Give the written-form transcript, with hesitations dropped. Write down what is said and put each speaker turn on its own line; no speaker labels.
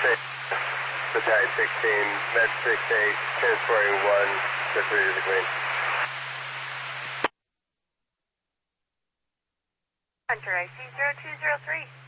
Battalion 16, Med 68, transporting 1 to 3 to the green.
Hunter IC 0203.